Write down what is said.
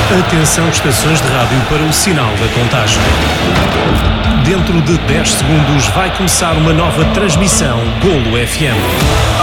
Atenção, estações de rádio para o sinal da contagem. Dentro de 10 segundos vai começar uma nova transmissão Golo FM.